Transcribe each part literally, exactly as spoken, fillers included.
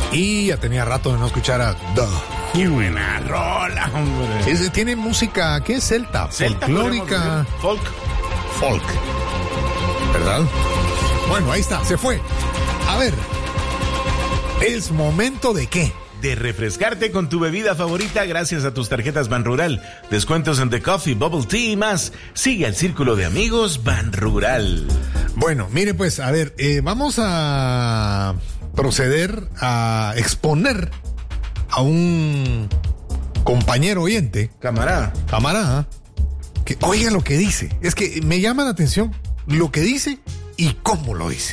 Y ya tenía rato de no escuchar a The. Qué buena rola, hombre. Es, tiene música, ¿qué es? Celta, Celta, folclórica. Folk. Folk. ¿Verdad? Bueno, ahí está, se fue. A ver, ¿es momento de qué? De refrescarte con tu bebida favorita gracias a tus tarjetas Banrural. Descuentos en The Coffee, Bubble Tea y más. Sigue al círculo de amigos Banrural. Bueno, mire pues, a ver, eh, vamos a proceder a exponer a un compañero oyente, Camarada. camarada, que oiga lo que dice. Es que me llama la atención lo que dice y cómo lo dice.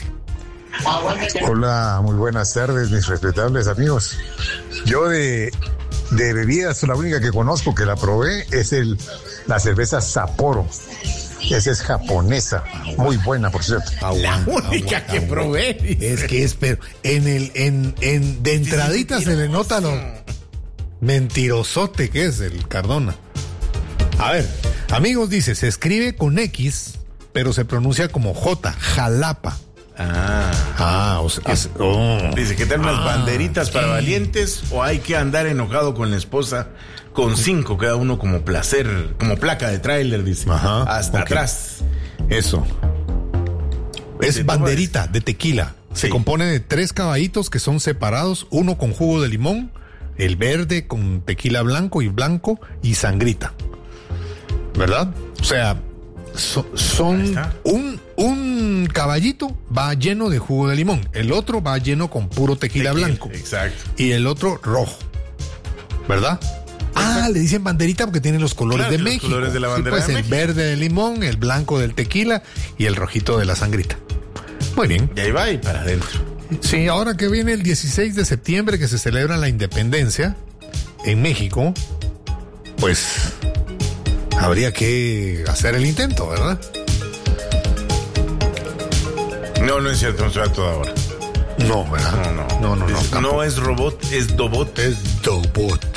Hola, muy buenas tardes, mis respetables amigos. Yo de, de bebidas, la única que conozco que la probé es el la cerveza Sapporo. Esa es japonesa, muy buena, por cierto. La Aguanta, única aguanta, que aguanta. probé. Es que es, pero en el, en, en, de entradita se le nota lo mentirosote que es el Cardona. A ver, amigos, dice, se escribe con X, pero se pronuncia como J, Jalapa. Ah. Ah, o sea, es- oh. Dice que tal unas Ah, banderitas para sí. valientes o hay que andar enojado con la esposa con cinco, cada uno como placer, como placa de tráiler, dice. Ajá, Hasta ok. atrás. Eso. Es ¿Te banderita de tequila. Se Sí. compone de tres caballitos que son separados, uno con jugo de limón, el verde con tequila blanco y blanco y sangrita. ¿Verdad? O sea, so- Ahí son está. un, un caballito va lleno de jugo de limón, el otro va lleno con puro tequila, Tequila, blanco exacto. y el otro rojo. ¿Verdad? Ah, le dicen banderita porque tiene los colores Claro, de los México. colores de la Sí, bandera pues de el México. verde del limón, el blanco del tequila y el rojito de la sangrita. Muy bien. Y ahí va y para adentro. Sí, ahora que viene el dieciséis de septiembre que se celebra la independencia en México, pues habría que hacer el intento, ¿verdad? No, no es cierto, no se va todo ahora. No, ¿verdad? No, no. No, no, no. Es- tampoco. no es robot, es dobot. Es Dobot.